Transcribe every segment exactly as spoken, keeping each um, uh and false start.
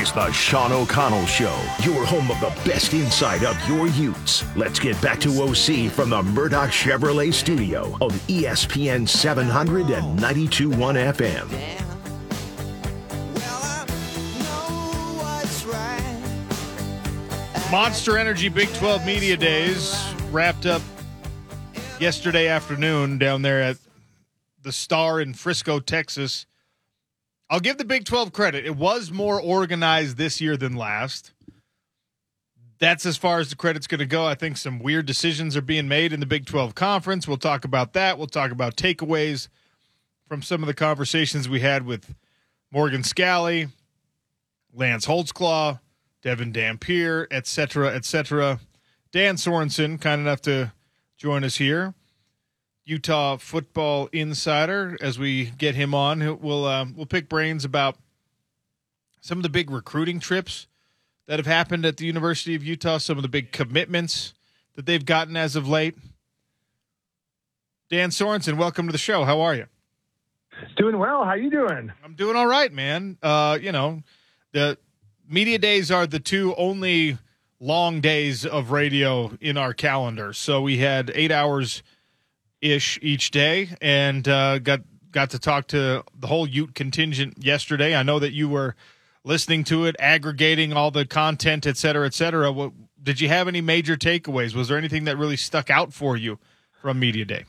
is the Sean O'Connell Show, your home of the best insight of your Utes. Let's get back to O C from the Murdoch Chevrolet studio on E S P N seven hundred and ninety-two point one F M. Monster Energy Big twelve Media Days wrapped up yesterday afternoon down there at the Star in Frisco, Texas. I'll give the Big twelve credit. It was more organized this year than last. That's as far as the credit's going to go. I think some weird decisions are being made in the Big twelve Conference. We'll talk about that. We'll talk about takeaways from some of the conversations we had with Morgan Scalley, Lance Holtzclaw, Devin Dampier, et cetera, et cetera. Dan Sorensen, kind enough to join us here. Utah football insider, as we get him on. We'll, uh, we'll pick brains about some of the big recruiting trips that have happened at the University of Utah, some of the big commitments that they've gotten as of late. Dan Sorensen, welcome to the show. How are you? Doing well. How you doing? I'm doing all right, man. Uh, you know, the media days are the two only long days of radio in our calendar. So we had eight hours ish each day, and uh, got got to talk to the whole Ute contingent yesterday. I know that you were listening to it, aggregating all the content, et cetera, et cetera. What, did you have any major takeaways? Was there anything that really stuck out for you from Media Day?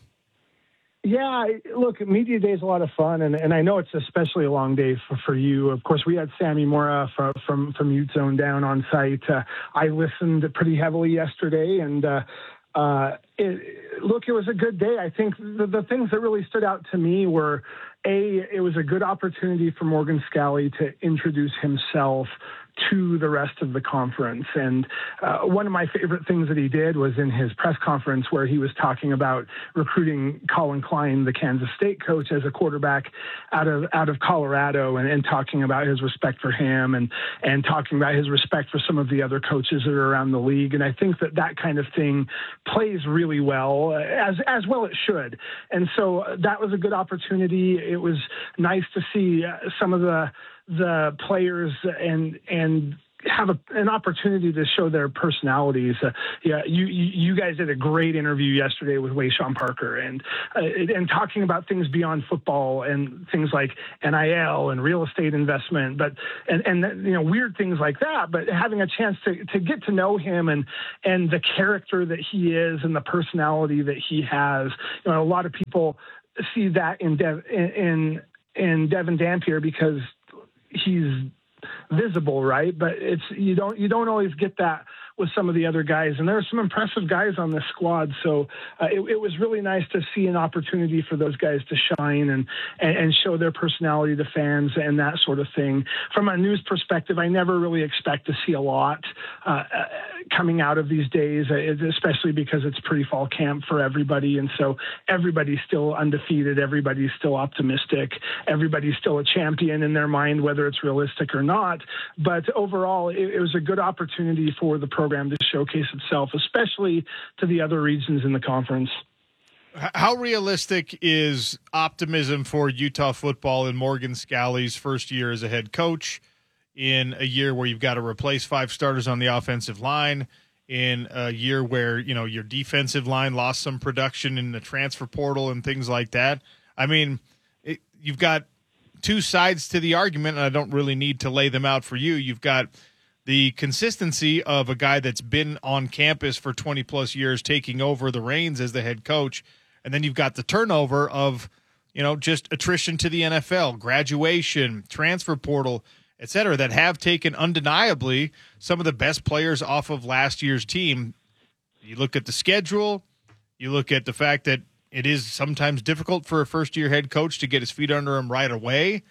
Yeah, look, Media Day is a lot of fun, and, and I know it's especially a long day for, for you. Of course, we had Sammy Mora from from, from Ute Zone down on site. Uh, I listened pretty heavily yesterday, and uh, uh, it, look, it was a good day. I think the, the things that really stood out to me were, A, it was a good opportunity for Morgan Scalley to introduce himself to the rest of the conference. And uh, one of my favorite things that he did was in his press conference where he was talking about recruiting Colin Klein, the Kansas State coach, as a quarterback out of out of Colorado, and, and talking about his respect for him and, and talking about his respect for some of the other coaches that are around the league. And I think that that kind of thing plays really well, as, as well it should. And so that was a good opportunity. It was nice to see some of the the players and and have a, an opportunity to show their personalities. Uh, yeah, you you guys did a great interview yesterday with Wayshawn Parker, and uh, and talking about things beyond football and things like N I L and real estate investment, but and and you know weird things like that. But having a chance to to get to know him and and the character that he is and the personality that he has. You know, a lot of people see that in Dev, in in Devin Dampier because he's visible, right? But it's you don't you don't always get that with some of the other guys, and there are some impressive guys on this squad. So uh, it, it was really nice to see an opportunity for those guys to shine and, and and show their personality to fans and that sort of thing. From a news perspective, I never really expect to see a lot uh, coming out of these days, especially because it's pre-fall camp for everybody, and so everybody's still undefeated, everybody's still optimistic, everybody's still a champion in their mind, whether it's realistic or not. But overall, it, it was a good opportunity for the program to showcase itself, especially to the other regions in the conference. How realistic is optimism for Utah football in Morgan Scalley's first year as a head coach, in a year where you've got to replace five starters on the offensive line, in a year where, you know, your defensive line lost some production in the transfer portal and things like that? I mean, it, you've got two sides to the argument, and I don't really need to lay them out for you. You've got the consistency of a guy that's been on campus for twenty plus years, taking over the reins as the head coach. And then you've got the turnover of, you know, just attrition to the N F L, graduation, transfer portal, et cetera, that have taken undeniably some of the best players off of last year's team. You look at the schedule, you look at the fact that it is sometimes difficult for a first year head coach to get his feet under him right away.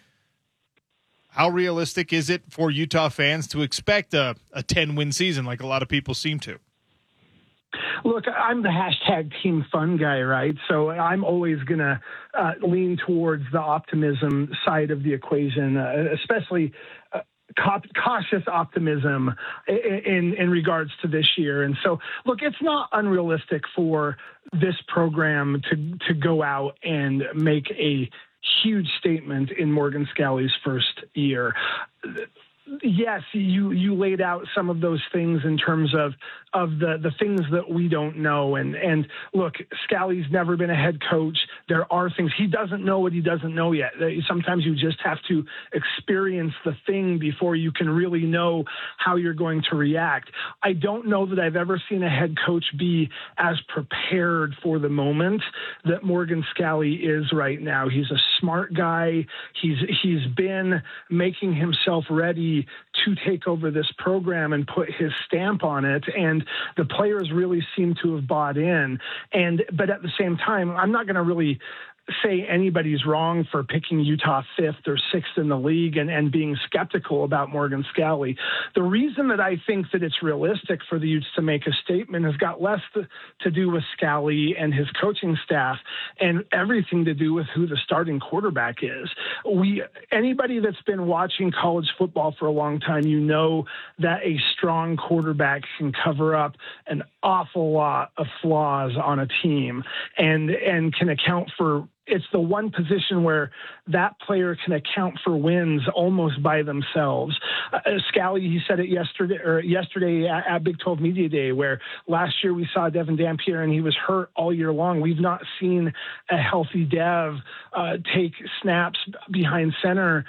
How realistic is it for Utah fans to expect a, a ten-win season like a lot of people seem to? Look, I'm the hashtag team fun guy, right? So I'm always going to uh, lean towards the optimism side of the equation, uh, especially uh, cautious optimism in, in regards to this year. And so, look, it's not unrealistic for this program to, to go out and make a huge statement in Morgan Scalley's first year. Yes, you you laid out some of those things in terms of of the the things that we don't know. And and look, Scalley's never been a head coach. There are things he doesn't know what he doesn't know yet. Sometimes you just have to experience the thing before you can really know how you're going to react. I don't know that I've ever seen a head coach be as prepared for the moment that Morgan Scalley is right now. He's a smart guy. He's he's been making himself ready to take over this program and put his stamp on it. And the players really seem to have bought in. And, but at the same time, I'm not going to really say anybody's wrong for picking Utah fifth or sixth in the league and, and being skeptical about Morgan Scalley. The reason that I think that it's realistic for the Utes to make a statement has got less to, to do with Scalley and his coaching staff and everything to do with who the starting quarterback is. We, anybody that's been watching college football for a long time, you know that a strong quarterback can cover up an awful lot of flaws on a team and, and can account for. It's the one position where that player can account for wins almost by themselves. Uh, Scalley, he said it yesterday or yesterday at, at Big twelve Media Day, where last year we saw Devin Dampier and he was hurt all year long. We've not seen a healthy Dev uh, take snaps behind center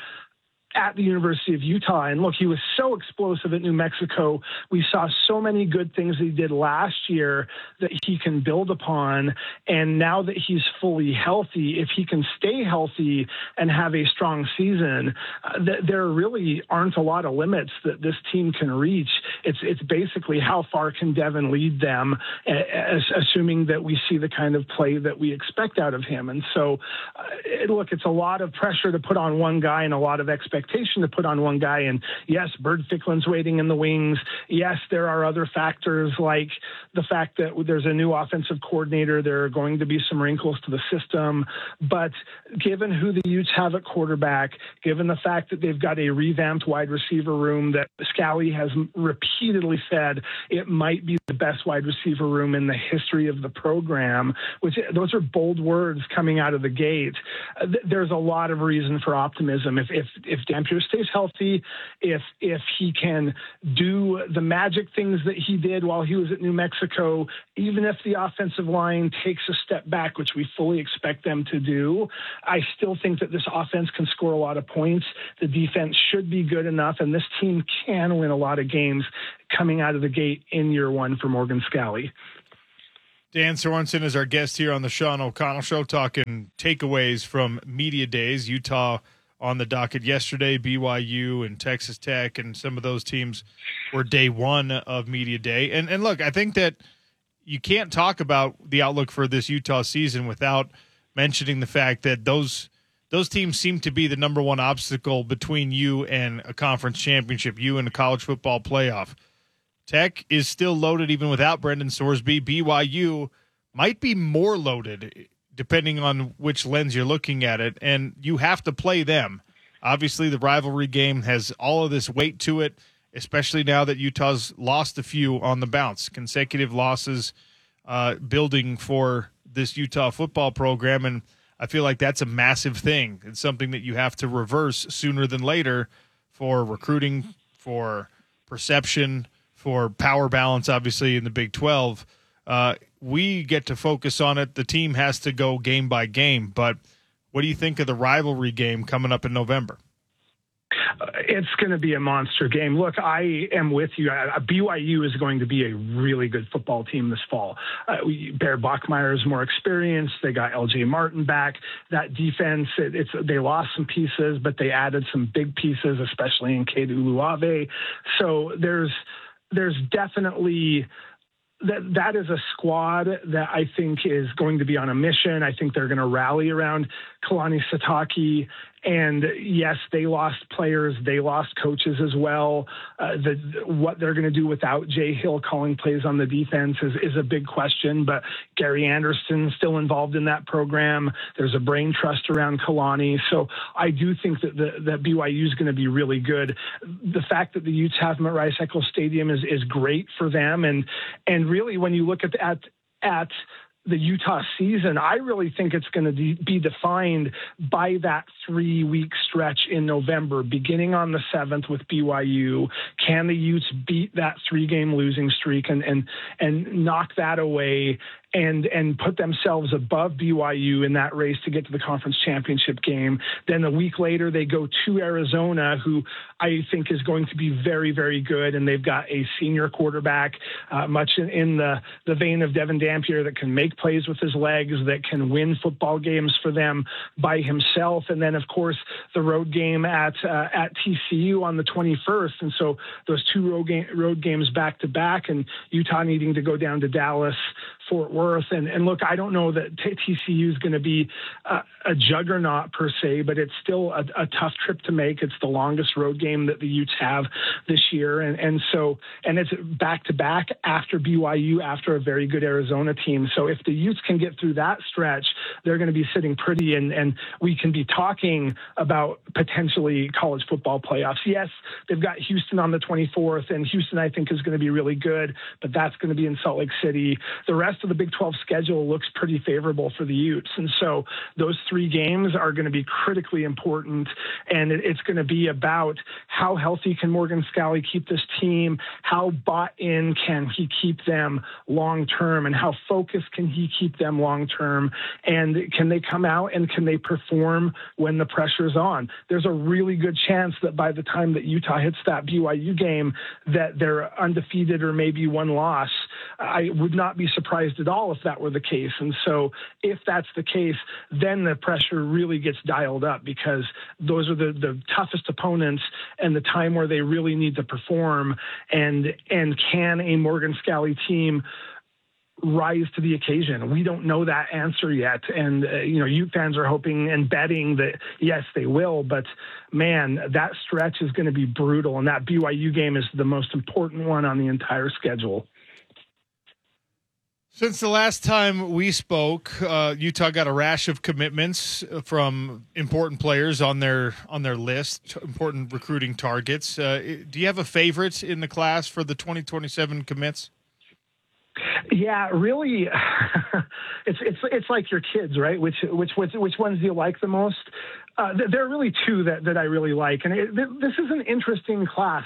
at the University of Utah. And look, he was so explosive at New Mexico. We saw so many good things that he did last year that he can build upon. And now that he's fully healthy, if he can stay healthy and have a strong season, uh, th- there really aren't a lot of limits that this team can reach. It's it's basically how far can Devin lead them, as, assuming that we see the kind of play that we expect out of him. And so, uh, it, look, it's a lot of pressure to put on one guy and a lot of expectations to put on one guy. And yes, Bird Ficklen's waiting in the wings. Yes, there are other factors like the fact that there's a new offensive coordinator. There are going to be some wrinkles to the system. But given who the Utes have at quarterback, given the fact that they've got a revamped wide receiver room that Scalley has repeatedly said it might be the best wide receiver room in the history of the program, which those are bold words coming out of the gate. Uh, th- there's a lot of reason for optimism. If if if Dampier stays healthy, if if he can do the magic things that he did while he was at New Mexico, even if the offensive line takes a step back, which we fully expect them to do, I still think that this offense can score a lot of points. The defense should be good enough, and this team can win a lot of games coming out of the gate in year one for Morgan Scalley. Dan Sorensen is our guest here on the Sean O'Connell Show, talking takeaways from media days. Utah on the docket yesterday, B Y U and Texas Tech and some of those teams were day one of media day. And and look, I think that you can't talk about the outlook for this Utah season without mentioning the fact that those those teams seem to be the number one obstacle between you and a conference championship, you and a college football playoff. Tech is still loaded even without Brendan Sorsby. B Y U might be more loaded depending on which lens you're looking at it, and you have to play them. Obviously, the rivalry game has all of this weight to it, especially now that Utah's lost a few on the bounce. Consecutive losses uh, building for this Utah football program, and I feel like that's a massive thing. It's something that you have to reverse sooner than later for recruiting, for perception, for power balance, obviously, in the Big twelve. Uh, we get to focus on it. The team has to go game by game. But what do you think of the rivalry game coming up in November? It's going to be a monster game. Look, I am with you. Uh, B Y U is going to be a really good football team this fall. Uh, we, Bear Bachmeier is more experienced. They got L J Martin back. That defense, it, it's they lost some pieces, but they added some big pieces, especially in Kedu Luave. So there's there's definitely that that is a squad that I think is going to be on a mission. I think they're going to rally around Kalani Sitake. And yes, they lost players. They lost coaches as well. Uh, the, what they're going to do without Jay Hill calling plays on the defense is, is a big question. But Gary Anderson's still involved in that program. There's a brain trust around Kalani. So I do think that the, that B Y U is going to be really good. The fact that the Utes have them at Rice-Eccles Stadium is, is great for them. And, and really, when you look at, at, at the Utah season, I really think it's going to de- be defined by that three-week stretch in November, beginning on the seventh with B Y U. Can the Utes beat that three-game losing streak and and and knock that away and and put themselves above B Y U in that race to get to the conference championship game? Then a week later, they go to Arizona, who I think is going to be very, very good, and they've got a senior quarterback, uh, much in, in the, the vein of Devin Dampier, that can make plays with his legs, that can win football games for them by himself. And then, of course, the road game at uh, at T C U on the twenty-first. And so those two road, game, road games back to back, and Utah needing to go down to Dallas, Fort Worth. And, and look, I don't know that T C U is going to be uh, a juggernaut per se, but it's still a, a tough trip to make. It's the longest road game that the Utes have this year. And, and so, and it's back to back after B Y U, after a very good Arizona team. So if the Utes can get through that stretch, they're going to be sitting pretty, and, and we can be talking about potentially college football playoffs. Yes, they've got Houston on the twenty-fourth, and Houston, I think, is going to be really good, but that's going to be in Salt Lake City. The rest of the Big twelve schedule looks pretty favorable for the Utes. And so those three games are going to be critically important. And it, it's going to be about how healthy can Morgan Scalley keep this team? How bought in can he keep them long term? And how focused can he keep them long term? And can they come out and can they perform when the pressure's on? There's a really good chance that by the time that Utah hits that B Y U game, that they're undefeated or maybe one loss. I would not be surprised at all if that were the case. And so if that's the case, then the pressure really gets dialed up, because those are the, the toughest opponents and the time where they really need to perform. And, and can a Morgan Scalley team rise to the occasion? We don't know that answer yet. And, uh, you know, Ute fans are hoping and betting that, yes, they will. But, man, that stretch is going to be brutal. And that B Y U game is the most important one on the entire schedule. Since the last time we spoke, uh, Utah got a rash of commitments from important players on their on their list, important recruiting targets. Uh, do you have a favorite in the class for the twenty twenty-seven commits? Yeah, really, it's it's it's like your kids, right? Which which which which ones do you like the most? Uh, there are really two that, that I really like, and it, this is an interesting class.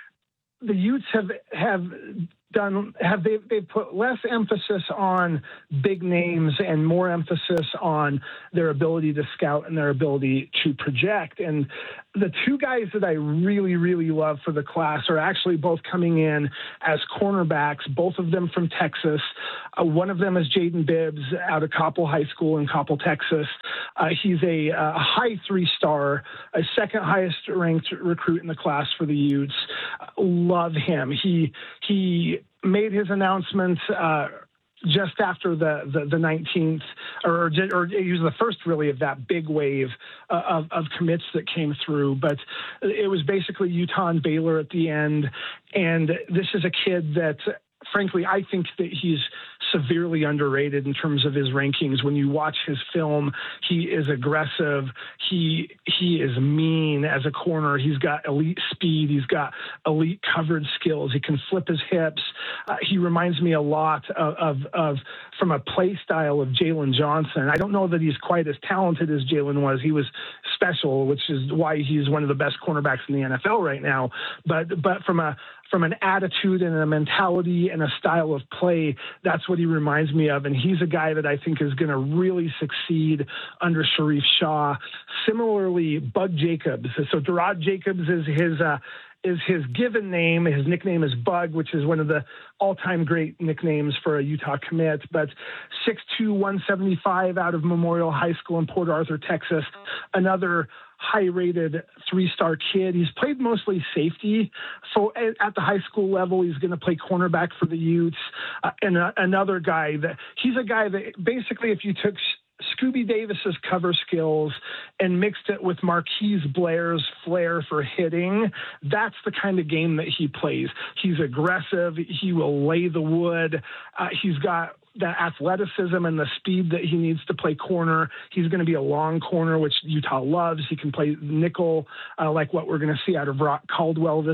The Utes have have done have they they've put less emphasis on big names and more emphasis on their ability to scout and their ability to project. And the two guys that I really, really love for the class are actually both coming in as cornerbacks, both of them from Texas. Uh, one of them is Jaden Bibbs out of Coppell High School in Coppell, Texas. Uh, he's a, a high three-star, a second highest ranked recruit in the class for the Utes. Uh, love him. He he made his announcement uh, just after the, the, the nineteenth, or, or he was the first really of that big wave uh, of, of commits that came through. But it was basically Utah and Baylor at the end. And this is a kid that, frankly, I think that he's severely underrated in terms of his rankings. When you watch his film, he is aggressive. He he is mean as a corner. He's got elite speed. He's got elite coverage skills. He can flip his hips. Uh, he reminds me a lot of, of, of from a play style of Jalen Johnson. I don't know that he's quite as talented as Jalen was. He was special, which is why he's one of the best cornerbacks in the N F L right now. But but from a from an attitude and a mentality and a style of play, that's what he reminds me of. And he's a guy that I think is going to really succeed under Sharif Shah. Similarly, Bud Jacobs. So Derod Jacobs is his uh, is his given name. His nickname is Bug, which is one of the all-time great nicknames for a Utah commit. But six two, one seventy-five out of Memorial High School in Port Arthur, Texas. Another high-rated three-star kid. He's played mostly safety. So at the high school level, he's going to play cornerback for the Utes. Uh, and uh, another guy that he's a guy that basically, if you took Scooby Davis's cover skills and mixed it with Marquise Blair's flair for hitting, that's the kind of game that he plays. He's aggressive. He will lay the wood. Uh, he's got the athleticism and the speed that he needs to play corner. He's going to be a long corner, which Utah loves. He can play nickel, uh, like what we're going to see out of Brock Caldwell this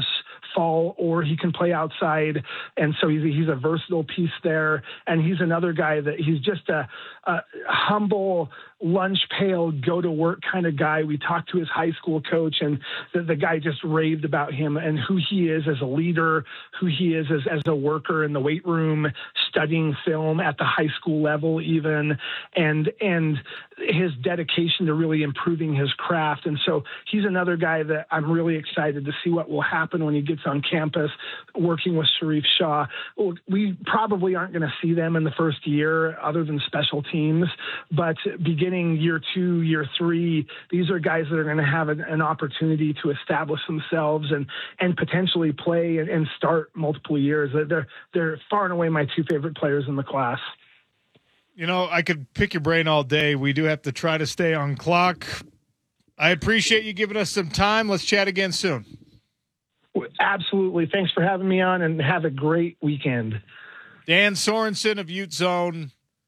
fall or he can play outside. And so he's, he's a versatile piece there. And he's another guy that he's just a, a humble, lunch pail, go to work kind of guy. We talked to his high school coach, and the, the guy just raved about him and who he is as a leader, who he is as, as a worker in the weight room, studying film at the high school level even, and and his dedication to really improving his craft. And so he's another guy that I'm really excited to see what will happen when he gets on campus working with Sharif Shah. We probably aren't going to see them in the first year other than special teams, but beginning year two, year three, these are guys that are going to have an, an opportunity to establish themselves and and potentially play and, and start multiple years. They're, they're far and away my two favorite players in the class. You know, I could pick your brain all day. We do have to try to stay on clock. I appreciate you giving us some time. Let's chat again soon. Absolutely. Thanks for having me on, and have a great weekend. Dan Sorensen of Ute Zone.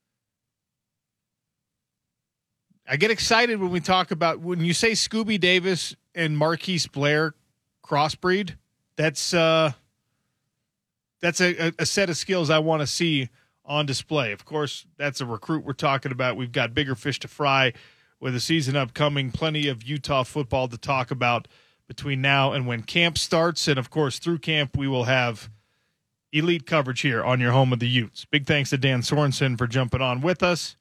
I get excited when we talk about, when you say Scooby Davis and Marquise Blair crossbreed, that's uh, that's a, a set of skills I want to see on display. Of course, that's a recruit we're talking about. We've got bigger fish to fry with the season upcoming. Plenty of Utah football to talk about between now and when camp starts. And, of course, through camp, we will have elite coverage here on your home of the Utes. Big thanks to Dan Sorensen for jumping on with us.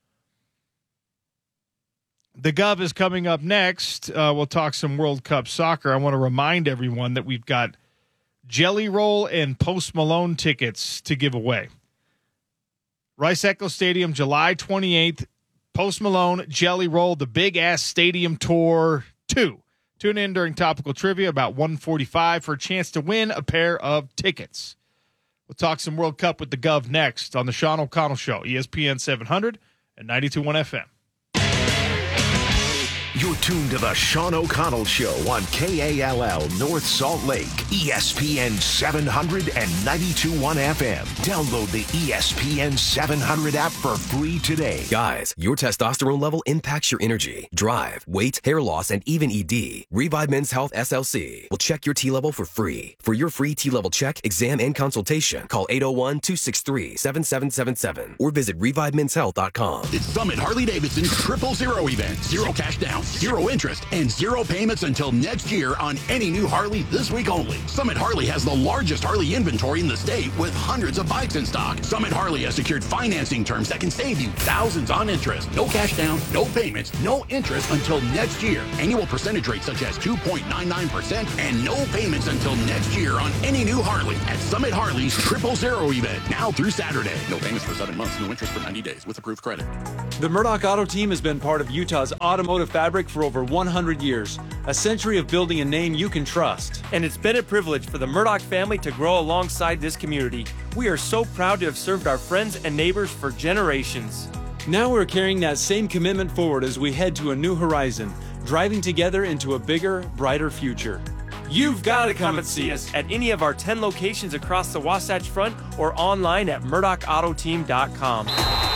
The Gov is coming up next. Uh, we'll talk some World Cup soccer. I want to remind everyone that we've got Jelly Roll and Post Malone tickets to give away. Rice-Eccles Stadium, July twenty-eighth. Post Malone, Jelly Roll, the Big Ass Stadium Tour two. Tune in during Topical Trivia about one forty-five for a chance to win a pair of tickets. We'll talk some World Cup with the Gov next on the Sean O'Connell Show, E S P N seven hundred and ninety-two point one F M. You're tuned to the Sean O'Connell Show on K A L L North Salt Lake, E S P N seven hundred and ninety-two point one F M. Download the E S P N seven hundred app for free today. Guys, your testosterone level impacts your energy, drive, weight, hair loss, and even E D. Revive Men's Health S L C will check your T-level for free. For your free T-level check, exam, and consultation, call eight oh one, two six three, seven seven seven seven or visit revive men's health dot com. It's Summit Harley-Davidson Triple Zero event. Zero cash down, zero interest, and zero payments until next year on any new Harley this week only. Summit Harley has the largest Harley inventory in the state with hundreds of bikes in stock. Summit Harley has secured financing terms that can save you thousands on interest. No cash down, no payments, no interest until next year. Annual percentage rates such as two point nine nine percent and no payments until next year on any new Harley at Summit Harley's Triple Zero event, now through Saturday. No payments for seven months, no interest for ninety days with approved credit. The Murdoch Auto Team has been part of Utah's automotive fabric for over one hundred years, a century of building a name you can trust. And it's been a privilege for the Murdoch family to grow alongside this community. We are so proud to have served our friends and neighbors for generations. Now we're carrying that same commitment forward as we head to a new horizon, driving together into a bigger, brighter future. You've got to come and see us at any of our ten locations across the Wasatch Front or online at murdoch auto team dot com.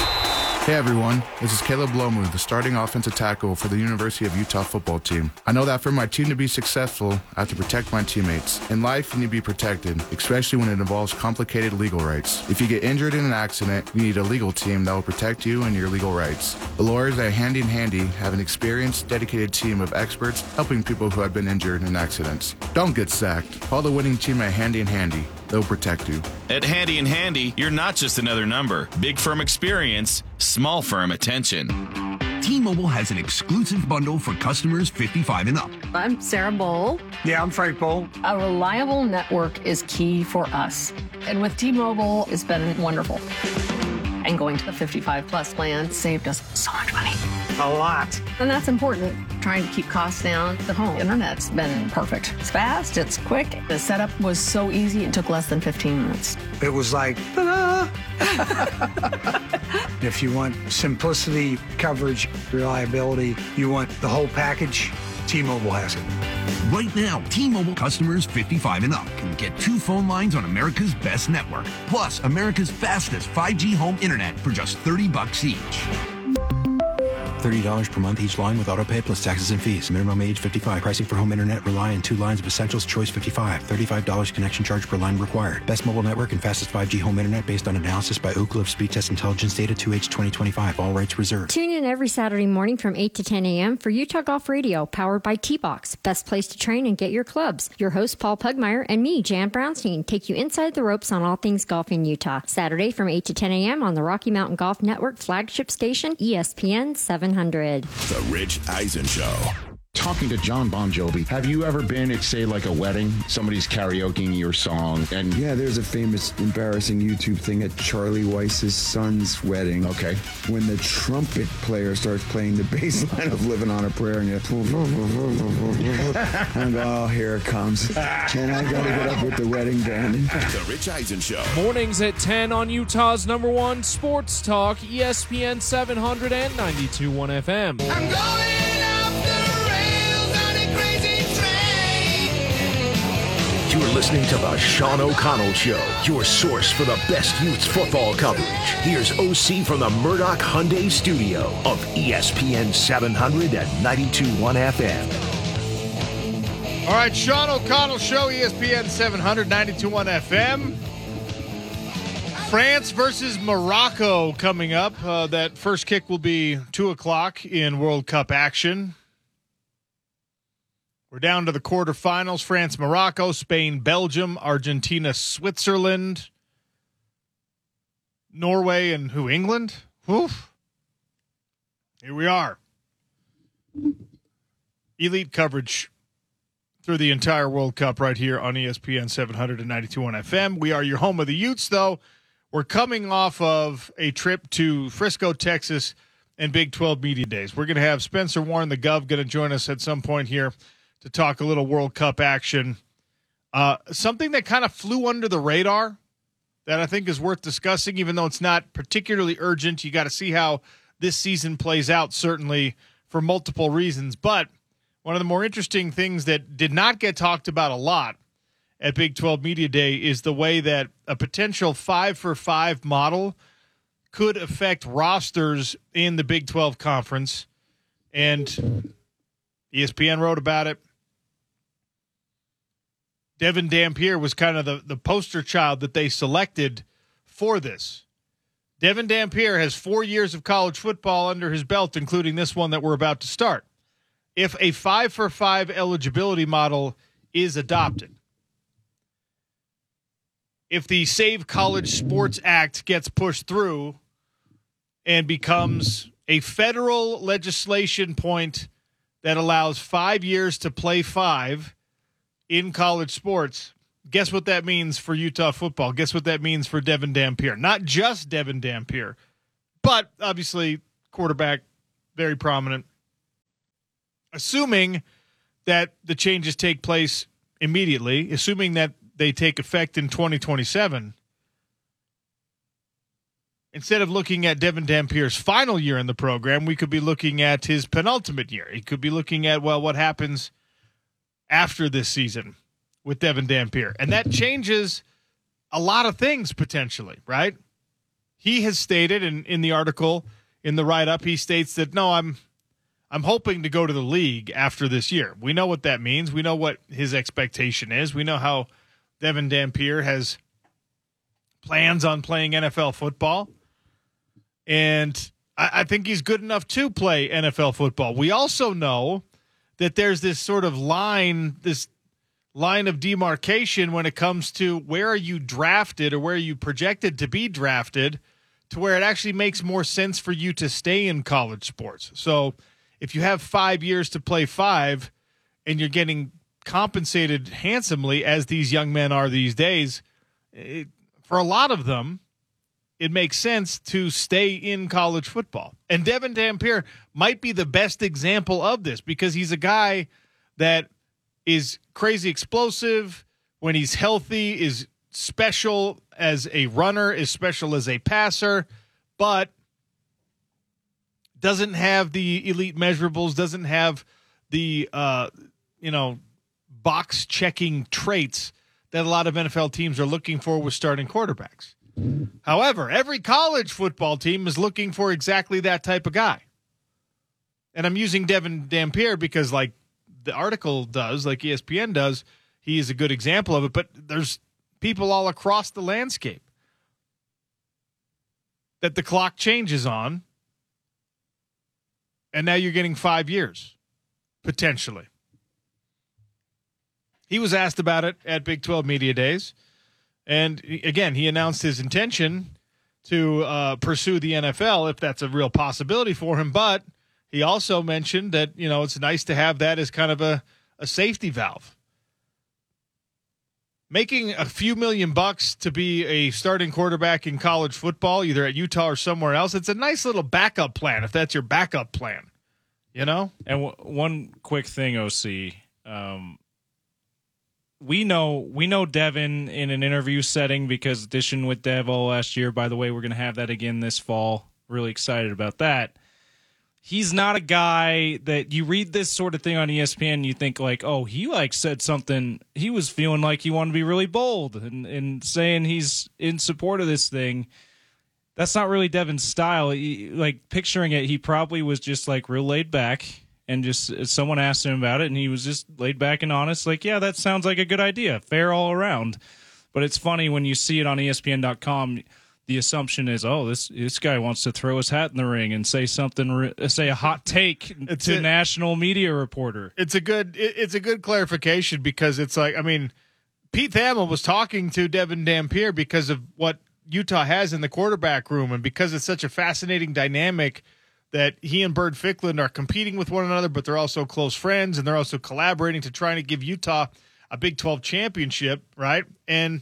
Hey everyone, this is Caleb Lomu, the starting offensive tackle for the University of Utah football team. I know that for my team to be successful, I have to protect my teammates. In life, you need to be protected, especially when it involves complicated legal rights. If you get injured in an accident, you need a legal team that will protect you and your legal rights. The lawyers at Handy and Handy have an experienced, dedicated team of experts helping people who have been injured in accidents. Don't get sacked. Call the winning team at Handy and Handy. They'll protect you. At Handy and Handy, you're not just another number. Big firm experience, small firm attention. T-Mobile has an exclusive bundle for customers fifty-five and up. I'm Sarah Bowl. Yeah, I'm Frank Bowl. A reliable network is key for us. And with T-Mobile, it's been wonderful. And going to the fifty-five plus plan saved us so much money. A lot. And that's important. Trying to keep costs down. The home internet's been perfect. It's fast, it's quick. The setup was so easy, it took less than fifteen minutes. It was like, ta-da! If you want simplicity, coverage, reliability, you want the whole package, T-Mobile has it. Right now, T-Mobile customers fifty-five and up can get two phone lines on America's best network, plus America's fastest five G home internet for just thirty bucks each. thirty dollars per month each line with autopay plus taxes and fees. Minimum age fifty-five. Pricing for home internet rely on two lines of Essentials. Choice fifty-five. thirty-five dollars connection charge per line required. Best mobile network and fastest five G home internet based on analysis by Ookla of Speed Test Intelligence Data two H twenty twenty-five. All rights reserved. Tune in every Saturday morning from eight to ten a.m. for Utah Golf Radio, powered by T-Box. Best place to train and get your clubs. Your host, Paul Pugmire, and me, Jan Brownstein, take you inside the ropes on all things golf in Utah. Saturday from eight to ten a.m. on the Rocky Mountain Golf Network flagship station, E S P N seven hundred. The Rich Eisen Show. Talking to John Bon Jovi, have you ever been at, say, like a wedding? Somebody's karaokeing your song, and yeah, there's a famous, embarrassing YouTube thing at Charlie Weiss's son's wedding. Okay. When the trumpet player starts playing the bass line of "Living on a Prayer," and you, and oh, here it comes. And I gotta get up with the wedding band. The Rich Eisen Show. Mornings at ten on Utah's number one sports talk, E S P N seven hundred and ninety-two point one F M. I'm going You're listening to the Sean O'Connell Show, your source for the best youth football coverage. Here's O C from the Murdoch Hyundai Studio of E S P N seven hundred and ninety-two point one F M. All right, Sean O'Connell Show, E S P N seven hundred, ninety-two point one F M. France versus Morocco coming up. Uh, that first kick will be two o'clock in World Cup action. We're down to the quarterfinals. France, Morocco, Spain, Belgium, Argentina, Switzerland, Norway, and who, England? Oof. Here we are. Elite coverage through the entire World Cup right here on E S P N seven hundred and ninety-two point one F M. We are your home of the Utes, though. We're coming off of a trip to Frisco, Texas, and Big twelve Media Days. We're going to have Spencer Warren, the Gov, going to join us at some point here to talk a little World Cup action. Uh, something that kind of flew under the radar that I think is worth discussing, even though it's not particularly urgent. You got to see how this season plays out, certainly for multiple reasons. But one of the more interesting things that did not get talked about a lot at Big twelve Media Day is the way that a potential five for five model could affect rosters in the Big twelve Conference. And E S P N wrote about it. Devin Dampier was kind of the, the poster child that they selected for this. Devin Dampier has four years of college football under his belt, including this one that we're about to start. If a five for five eligibility model is adopted, if the Save College Sports Act gets pushed through and becomes a federal legislation point that allows five years to play five in college sports, guess what that means for Utah football? Guess what that means for Devin Dampier? Not just Devin Dampier, but obviously quarterback, very prominent. Assuming that the changes take place immediately, assuming that they take effect in twenty twenty-seven, instead of looking at Devin Dampier's final year in the program, we could be looking at his penultimate year. He could be looking at, well, what happens after this season with Devin Dampier. And that changes a lot of things potentially, right? He has stated in, in the article, in the write-up, he states that, no, I'm I'm hoping to go to the league after this year. We know what that means. We know what his expectation is. We know how Devin Dampier has plans on playing N F L football. And I, I think he's good enough to play N F L football. We also know that there's this sort of line, this line of demarcation when it comes to where are you drafted or where are you projected to be drafted, to where it actually makes more sense for you to stay in college sports. So if you have five years to play five and you're getting compensated handsomely, as these young men are these days, it, for a lot of them, it makes sense to stay in college football. And Devin Dampier might be the best example of this because he's a guy that is crazy explosive when he's healthy, is special as a runner, is special as a passer, but doesn't have the elite measurables, doesn't have the, uh, you know, box-checking traits that a lot of N F L teams are looking for with starting quarterbacks. However, every college football team is looking for exactly that type of guy. and I'm using Devin Dampier because, like the article does, like E S P N does, he is a good example of it. But there's people all across the landscape that the clock changes on, and now you're getting five years, potentially. He was asked about it at Big twelve Media Days, and again, he announced his intention to uh, pursue the N F L if that's a real possibility for him, but he also mentioned that, you know, it's nice to have that as kind of a, a safety valve. Making a few million bucks to be a starting quarterback in college football, either at Utah or somewhere else, it's a nice little backup plan if that's your backup plan, you know? And w- one quick thing, O C. Um, we know we know Devin in an interview setting because audition with Devo last year. By the way, we're going to have that again this fall. Really excited about that. He's not a guy that you read this sort of thing on E S P N and you think like, oh, he like said something. He was feeling like he wanted to be really bold and, and saying he's in support of this thing. That's not really Devin's style. He, like picturing it, he probably was just like real laid back and just someone asked him about it and he was just laid back and honest. Like, yeah, that sounds like a good idea. Fair all around. But it's funny when you see it on E S P N dot com. The assumption is, oh, this this guy wants to throw his hat in the ring and say something, say a hot take it's to a national media reporter. It's a good, it, it's a good clarification because it's like, I mean, Pete Thamel was talking to Devin Dampier because of what Utah has in the quarterback room, and because it's such a fascinating dynamic that he and Bird Ficklin are competing with one another, but they're also close friends and they're also collaborating to try to give Utah a Big twelve championship, right? And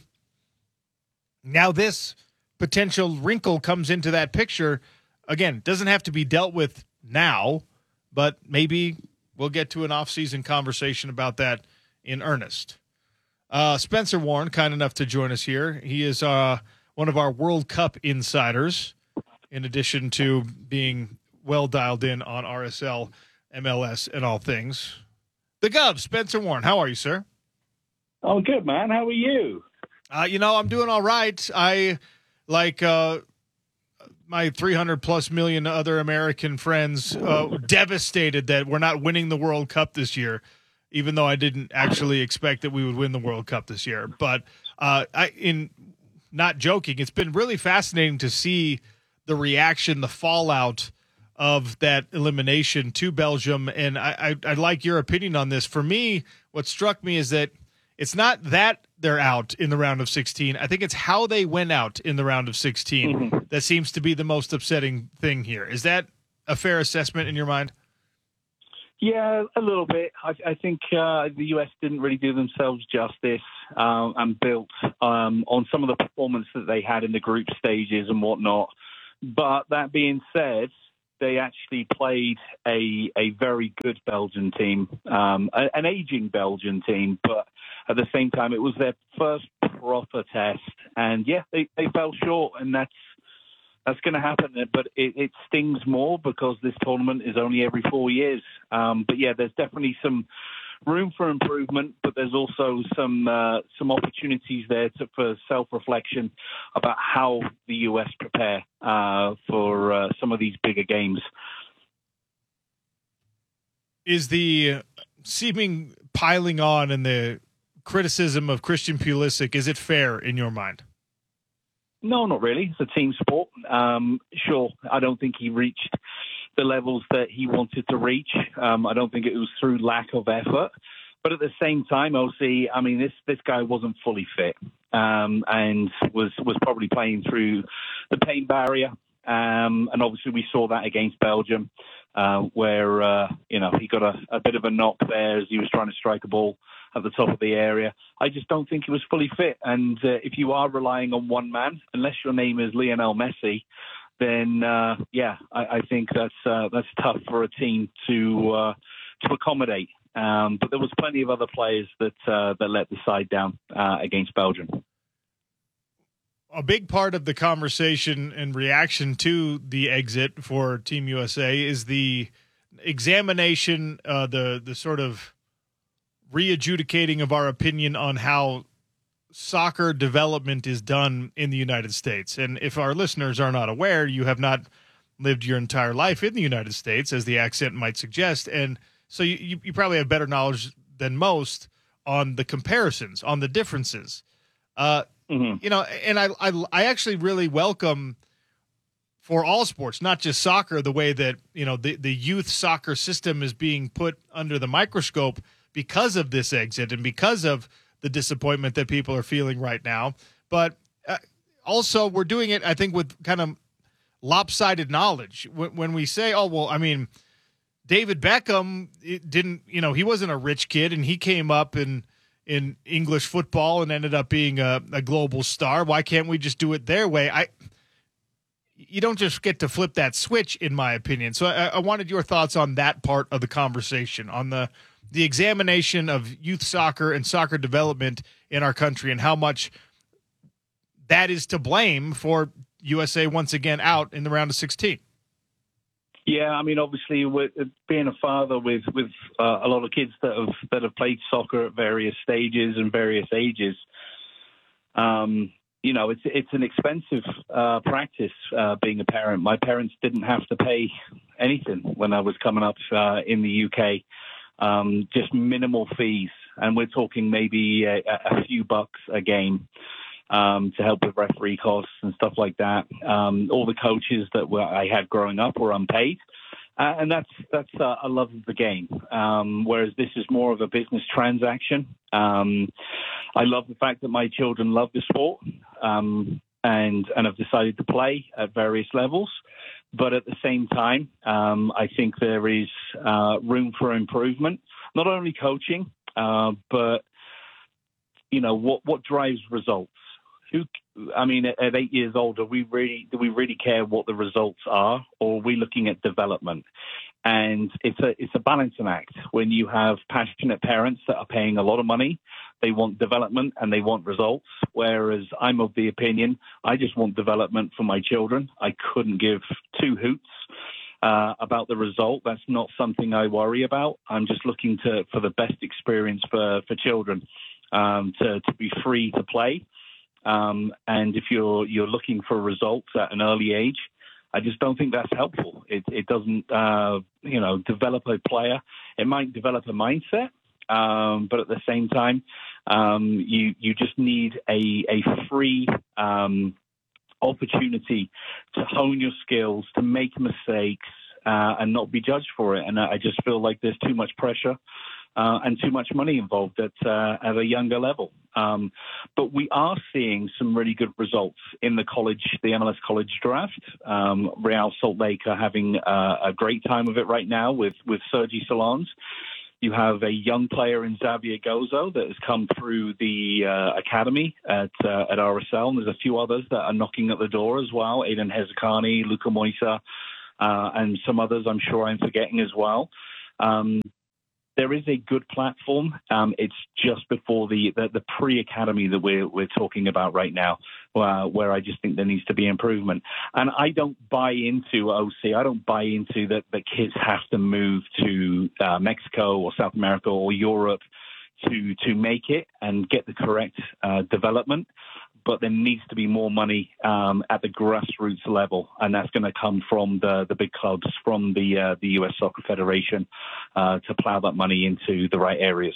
now this potential wrinkle comes into that picture. Again, doesn't have to be dealt with now, but maybe we'll get to an off-season conversation about that in earnest. Uh, Spencer Warren, kind enough to join us here. He is uh, one of our World Cup insiders, in addition to being well dialed in on R S L, M L S, and all things. The Gov, Spencer Warren. How are you, sir? Oh, good, man. How are you? Uh, you know, I'm doing all right. I... Like uh, my three hundred plus million other American friends, uh, devastated that we're not winning the World Cup this year, even though I didn't actually expect that we would win the World Cup this year. But uh, I, in not joking, it's been really fascinating to see the reaction, the fallout of that elimination to Belgium. And I, I, I'd like your opinion on this. For me, what struck me is that it's not that they're out in the round of sixteen. I think it's how they went out in the round of sixteen mm-hmm. that seems to be the most upsetting thing here. Is that a fair assessment in your mind? Yeah, a little bit. I, I think uh, the U S didn't really do themselves justice um, and built um, on some of the performance that they had in the group stages and whatnot. But that being said, they actually played a a very good Belgian team, um, an aging Belgian team, but at the same time, it was their first proper test. And, yeah, they, they fell short, and that's that's going to happen. But it, it stings more because this tournament is only every four years. Um, but, yeah, there's definitely some room for improvement, but there's also some uh, some opportunities there to, for self-reflection about how the U S prepare uh, for uh, some of these bigger games. Is the seeming piling on and the criticism of Christian Pulisic, is it fair in your mind? No, not really. It's a team sport. Um, sure, I don't think he reached the levels that he wanted to reach. Um, I don't think it was through lack of effort. But at the same time, O C, I mean, this, this guy wasn't fully fit um, and was, was probably playing through the pain barrier. Um, and obviously we saw that against Belgium uh, where, uh, you know, he got a, a bit of a knock there as he was trying to strike a ball at the top of the area. I just don't think he was fully fit. And uh, if you are relying on one man, unless your name is Lionel Messi, then uh, yeah, I, I think that's uh, that's tough for a team to uh, to accommodate. Um, but there was plenty of other players that uh, that let the side down uh, against Belgium. A big part of the conversation and reaction to the exit for Team U S A is the examination, uh, the the sort of re-adjudicating of our opinion on how soccer development is done in the United States. And if our listeners are not aware, you have not lived your entire life in the United States, as the accent might suggest. And so you, you, you probably have better knowledge than most on the comparisons, on the differences. Uh, mm-hmm. You know, and I, I, I actually really welcome for all sports, not just soccer, the way that, you know, the, the youth soccer system is being put under the microscope because of this exit and because of the disappointment that people are feeling right now. But uh, also we're doing it, I think, with kind of lopsided knowledge. When, when we say, oh, well, I mean, David Beckham it didn't, you know, he wasn't a rich kid and he came up in, in English football and ended up being a, a global star. Why can't we just do it their way? I, you don't just get to flip that switch, in my opinion. So I, I wanted your thoughts on that part of the conversation, on the, the examination of youth soccer and soccer development in our country and how much that is to blame for U S A once again out in the round of sixteen. Yeah, I mean, obviously, with, being a father with with uh, a lot of kids that have that have played soccer at various stages and various ages, um, you know, it's it's an expensive uh, practice uh, being a parent. My parents didn't have to pay anything when I was coming up uh, in the U K, um, just minimal fees, and we're talking maybe a, a few bucks a game. Um, to help with referee costs and stuff like that. Um, all the coaches that were, I had growing up were unpaid. Uh, and that's that's uh, a love of the game, um, whereas this is more of a business transaction. Um, I love the fact that my children love the sport um, and, and have decided to play at various levels. But at the same time, um, I think there is uh, room for improvement, not only coaching, uh, but, you know, what, what drives results? Who, I mean, at, at eight years old, are we really, do we really care what the results are, or are we looking at development? And it's a it's a balancing act. When you have passionate parents that are paying a lot of money, they want development and they want results, whereas I'm of the opinion, I just want development for my children. I couldn't give two hoots uh, about the result. That's not something I worry about. I'm just looking to for the best experience for, for children, um, to, to be free to play. Um, and if you're you're looking for results at an early age, I just don't think that's helpful. It, it doesn't, uh, you know, develop a player. It might develop a mindset, um, but at the same time, um, you you just need a a free um, opportunity to hone your skills, to make mistakes, uh, and not be judged for it. And I just feel like there's too much pressure. Uh, and too much money involved at uh, at a younger level. Um, but we are seeing some really good results in the college, the M L S college draft. Um, Real Salt Lake are having uh, a great time of it right now with, with Sergi Solans. You have a young player in Xavier Gozo that has come through the uh, academy at uh, at R S L, and there's a few others that are knocking at the door as well. Aidan Hezekani, Luca Moisa, uh, and some others I'm sure I'm forgetting as well. Um, There is a good platform. Um, it's just before the, the, the pre-academy that we're we're talking about right now, uh, where I just think there needs to be improvement. And I don't buy into O C. I don't buy into that the kids have to move to uh, Mexico or South America or Europe to to make it and get the correct uh, development. But there needs to be more money um, at the grassroots level, and that's going to come from the, the big clubs, from the uh, the U S Soccer Federation, uh, to plow that money into the right areas.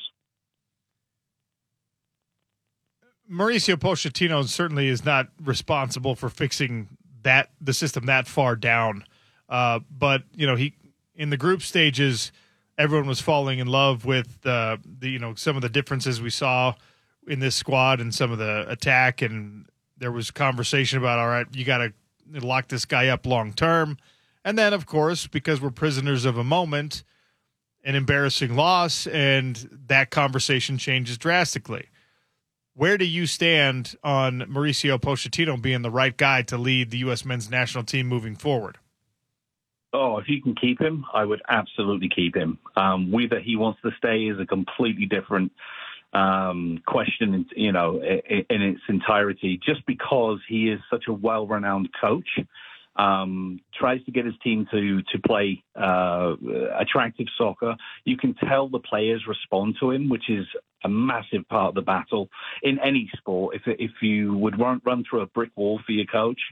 Mauricio Pochettino certainly is not responsible for fixing that the system that far down, uh, but you know he in the group stages, everyone was falling in love with uh, the you know some of the differences we saw in this squad and some of the attack, and there was conversation about, all right, you got to lock this guy up long term. And then, of course, because we're prisoners of a moment, an embarrassing loss, and that conversation changes drastically. Where do you stand on Mauricio Pochettino being the right guy to lead the U S men's national team moving forward? Oh, if you can keep him, I would absolutely keep him. Um, whether he wants to stay is a completely different um, question, you know, in, in its entirety. Just because he is such a well-renowned coach, um, tries to get his team to to play uh, attractive soccer. You can tell the players respond to him, which is a massive part of the battle in any sport. If if you would run run through a brick wall for your coach,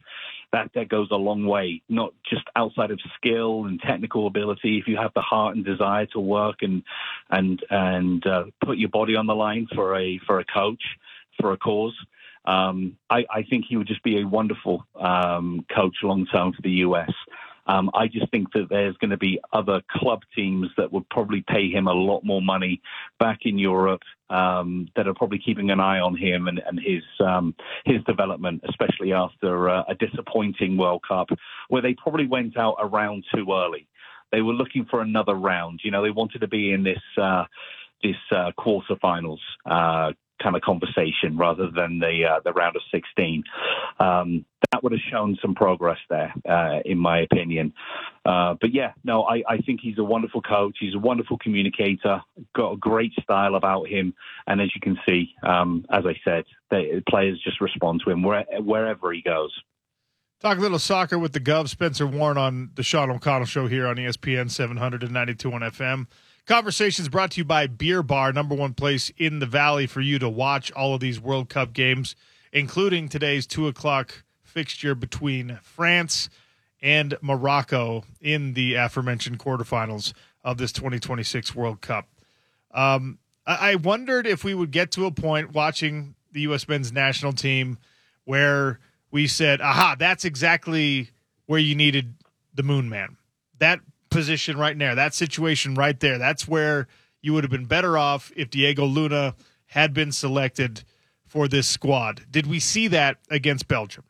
that, that goes a long way, not just outside of skill and technical ability. If you have the heart and desire to work and and and uh, put your body on the line for a for a coach, for a cause, um, I, I think he would just be a wonderful um, coach long term for the U S. Um, I just think that there's going to be other club teams that would probably pay him a lot more money back in Europe um, that are probably keeping an eye on him and, and his um, his development, especially after uh, a disappointing World Cup where they probably went out a round too early. They were looking for another round. You know, they wanted to be in this uh, this uh, quarterfinals uh, kind of conversation rather than the uh, the round of sixteen. Um, that would have shown some progress there, uh, in my opinion. Uh, but yeah, no, I, I think he's a wonderful coach. He's a wonderful communicator, got a great style about him. And as you can see, um, as I said, the players just respond to him where, wherever he goes. Talk a little soccer with the Gov. Spencer Warren on the Sean O'Connell Show here on E S P N seven ninety-two on F M. Conversations brought to you by Beer Bar, number one place in the Valley for you to watch all of these World Cup games, including today's two o'clock fixture between France and Morocco in the aforementioned quarterfinals of this twenty twenty-six World Cup. Um, I-, I wondered if we would get to a point watching the U S men's national team where we said, aha, that's exactly where you needed the Moon Man. That position right there, that situation right there, that's where you would have been better off if Diego Luna had been selected for this squad. Did we see that against Belgium?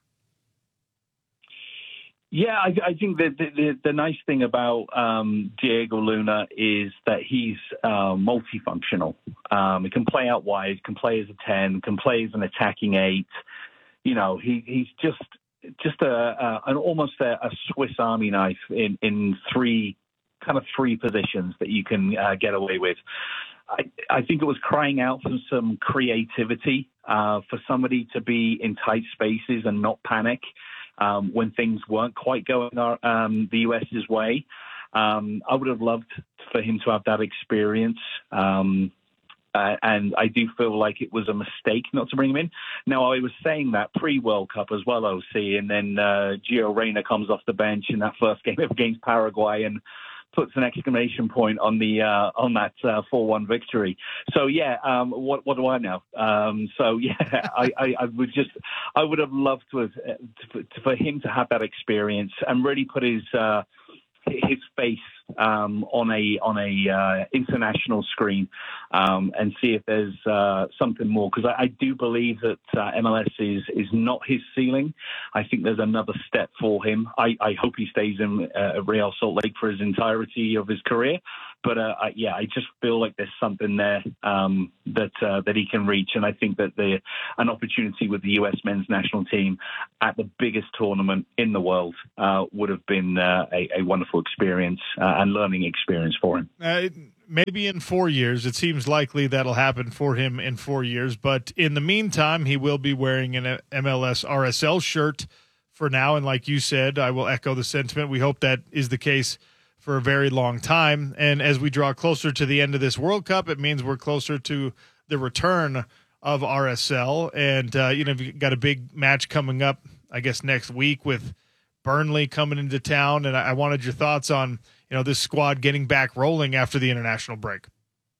Yeah, I, I think that the, the, the nice thing about um, Diego Luna is that he's uh, multifunctional. Um, he can play out wide, can play as a ten, can play as an attacking eight. You know, he, he's just just a, a an almost a, a Swiss Army knife in, in three kind of three positions that you can uh, get away with. I, I think it was crying out for some creativity, uh, for somebody to be in tight spaces and not panic um, when things weren't quite going our, um, the US's way. Um, I would have loved for him to have that experience. Um, Uh, and I do feel like it was a mistake not to bring him in. Now, I was saying that pre-World Cup as well, O C, and then uh, Gio Reyna comes off the bench in that first game against Paraguay and puts an exclamation point on the uh, on that uh, four one victory. So, yeah, um, what what do I know? Um, so, yeah, I, I, I would just I would have loved to have to, for him to have that experience and really put his uh, his face um, on a on a uh, international screen um, and see if there's uh, something more, because I, I do believe that uh, M L S is is not his ceiling. I think there's another step for him. I, I hope he stays in uh, Real Salt Lake for his entirety of his career. But uh, I, yeah, I just feel like there's something there um, that uh, that he can reach, and I think that the an opportunity with the U S men's national team at the biggest tournament in the world uh, would have been uh, a, a wonderful experience uh, and learning experience for him. Uh, maybe in four years, it seems likely that'll happen for him in four years. But in the meantime, he will be wearing an M L S R S L shirt for now, and like you said, I will echo the sentiment. We hope that is the case for a very long time. And as we draw closer to the end of this World Cup, it means we're closer to the return of R S L. And, uh, you know, you've got a big match coming up, I guess, next week with Burnley coming into town. And I wanted your thoughts on, you know, this squad getting back rolling after the international break.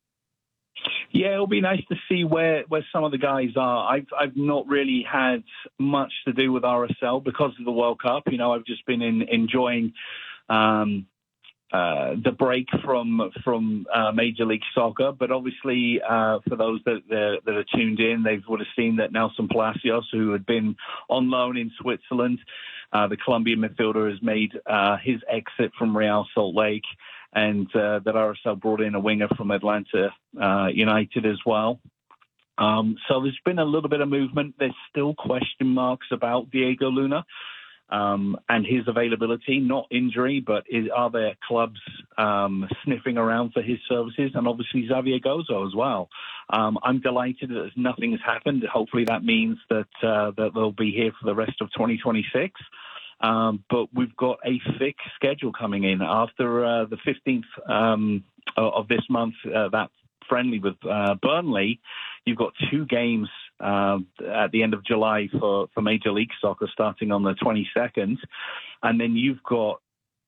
Yeah, it'll be nice to see where, where some of the guys are. I've I've not really had much to do with R S L because of the World Cup. You know, I've just been in, enjoying um, Uh, the break from from uh, Major League Soccer, but obviously uh, for those that that are tuned in, they would have seen that Nelson Palacios, who had been on loan in Switzerland, uh, the Colombian midfielder, has made uh, his exit from Real Salt Lake, and uh, that R S L brought in a winger from Atlanta uh, United as well. Um, so there's been a little bit of movement. There's still question marks about Diego Luna. Um, and his availability, not injury, but is, are there clubs um, sniffing around for his services? And obviously Xavier Gozo as well. Um, I'm delighted that nothing has happened. Hopefully that means that uh, that they'll be here for the rest of twenty twenty-six. Um, but we've got a thick schedule coming in after uh, the fifteenth um, of this month. Uh, that friendly with uh, Burnley, you've got two games uh, at the end of July for, for Major League Soccer, starting on the twenty-second. And then you've got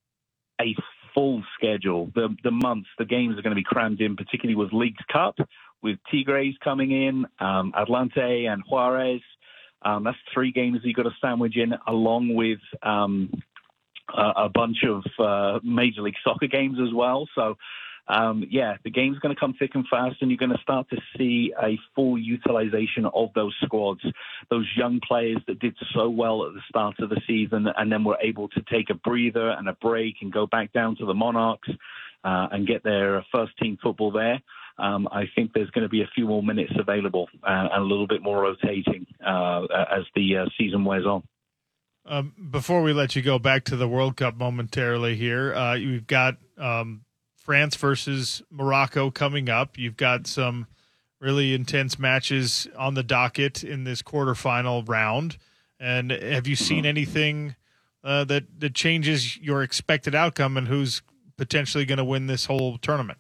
a full schedule. The, the months, the games are going to be crammed in, particularly with Leagues Cup, with Tigres coming in, um, Atlante and Juarez. Um, that's three games you've got to sandwich in, along with um, a, a bunch of uh, Major League Soccer games as well. So, um, yeah, the game's going to come thick and fast, and you're going to start to see a full utilization of those squads, those young players that did so well at the start of the season and then were able to take a breather and a break and go back down to the Monarchs uh, and get their first-team football there. Um, I think there's going to be a few more minutes available uh, and a little bit more rotating uh, as the uh, season wears on. Um, before we let you go back to the World Cup momentarily here, uh, you've got um, France versus Morocco coming up. You've got some really intense matches on the docket in this quarterfinal round. And have you seen anything uh, that, that changes your expected outcome and who's potentially going to win this whole tournament?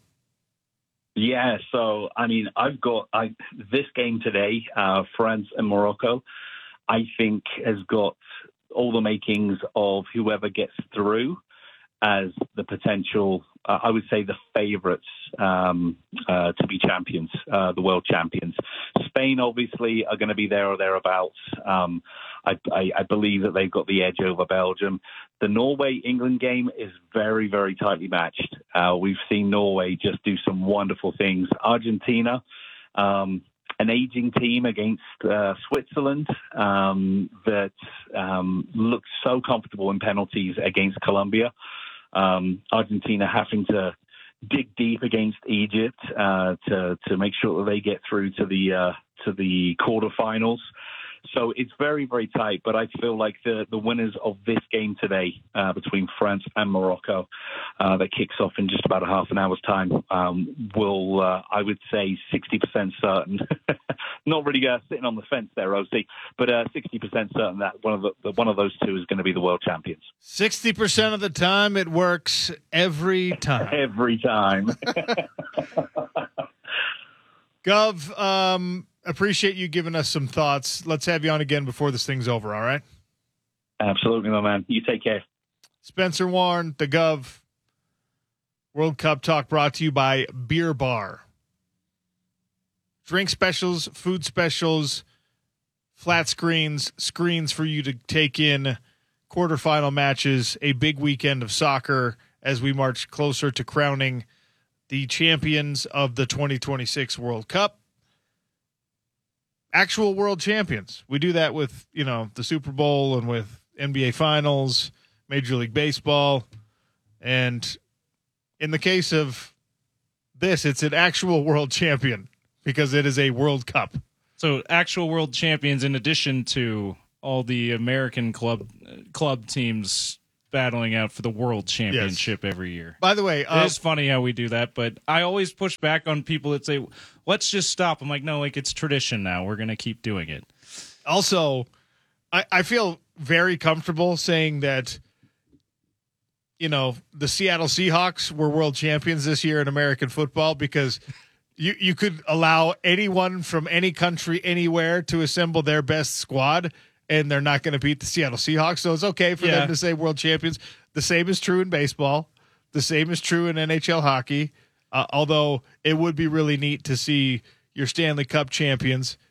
Yeah, so, I mean, I've got I, this game today, uh, France and Morocco, I think has got all the makings of whoever gets through as the potential, uh, I would say, the favorites um, uh, to be champions, uh, the world champions. Spain, obviously, are going to be there or thereabouts. Um, I, I, I believe that they've got the edge over Belgium. The Norway-England game is very, very tightly matched. Uh, we've seen Norway just do some wonderful things. Argentina, um, an aging team against uh, Switzerland um, that um, looked so comfortable in penalties against Colombia. Um, Argentina having to dig deep against Egypt uh, to to make sure that they get through to the uh, to the quarterfinals. So it's very, very tight, but I feel like the, the winners of this game today uh, between France and Morocco uh, that kicks off in just about a half an hour's time um, will, uh, I would say, sixty percent certain. Not really uh, sitting on the fence there, O C, but uh, sixty percent certain that one of the, one of those two is going to be the world champions. sixty percent of the time it works every time. Every time. Gov, um, appreciate you giving us some thoughts. Let's have you on again before this thing's over, all right? Absolutely, my man. You take care. Spencer Warren, the Gov. World Cup Talk brought to you by Beer Bar. Drink specials, food specials, flat screens, screens for you to take in, quarterfinal matches, a big weekend of soccer as we march closer to crowning the champions of the twenty twenty-six World Cup. Actual world champions. We do that with, you know, the Super Bowl and with N B A Finals, Major League Baseball. And in the case of this, it's an actual world champion because it is a World Cup. So actual world champions in addition to all the American club club teams battling out for the world championship yes. every year. By the way, uh, it's funny how we do that, but I always push back on people that say, let's just stop. I'm like, no, like it's tradition now. We're going to keep doing it. Also, I, I feel very comfortable saying that, you know, the Seattle Seahawks were world champions this year in American football because you, you could allow anyone from any country, anywhere to assemble their best squad, and they're not going to beat the Seattle Seahawks. So it's okay for yeah. them to say world champions. The same is true in baseball. The same is true in N H L hockey. Uh, although it would be really neat to see your Stanley Cup champions